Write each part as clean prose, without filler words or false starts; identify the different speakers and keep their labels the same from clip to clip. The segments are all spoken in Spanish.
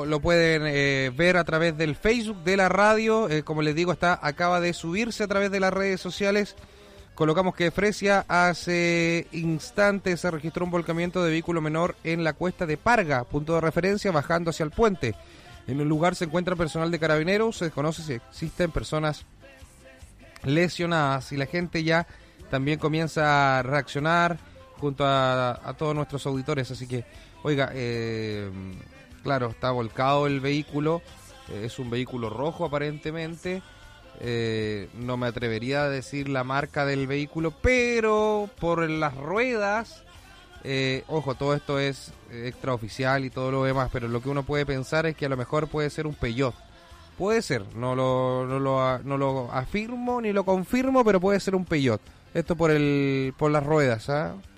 Speaker 1: lo pueden ver a través del Facebook de la radio. Como les digo, acaba de subirse a través de las redes sociales. Colocamos que Fresia hace instantes se registró un volcamiento de vehículo menor en la cuesta de Parga, punto de referencia, bajando hacia el puente. En el lugar se encuentra personal de carabineros, se desconoce si existen personas lesionadas y la gente ya también comienza a reaccionar junto a todos nuestros auditores. Así que, oiga, claro, está volcado el vehículo, es un vehículo rojo aparentemente. No me atrevería a decir la marca del vehículo, pero por las ruedas, ojo, todo esto es extraoficial y todo lo demás, pero lo que uno puede pensar es que a lo mejor puede ser un Peugeot. Puede ser, no lo afirmo ni lo confirmo, pero puede ser un Peugeot. Esto por las ruedas,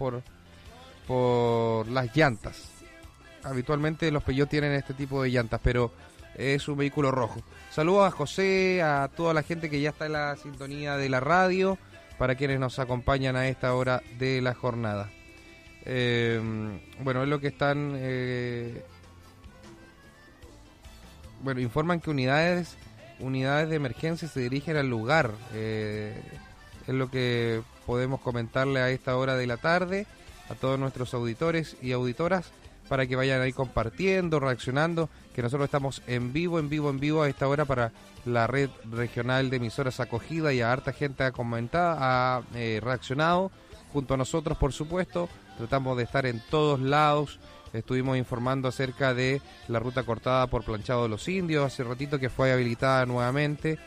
Speaker 1: por las llantas. Habitualmente los Peugeot tienen este tipo de llantas, pero es un vehículo rojo. Saludos a José, a toda la gente que ya está en la sintonía de la radio, para quienes nos acompañan a esta hora de la jornada. Bueno, es lo que están... informan que unidades de emergencia se dirigen al lugar. Es lo que podemos comentarle a esta hora de la tarde a todos nuestros auditores y auditoras, para que vayan ahí compartiendo, reaccionando, que nosotros estamos en vivo a esta hora para la red regional de emisoras acogida, y a harta gente ha comentado, ha reaccionado junto a nosotros, por supuesto. Tratamos de estar en todos lados. Estuvimos informando acerca de la ruta cortada por Planchado de los Indios hace ratito, que fue habilitada nuevamente.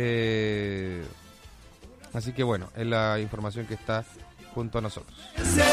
Speaker 1: Así que bueno, es la información que está junto a nosotros.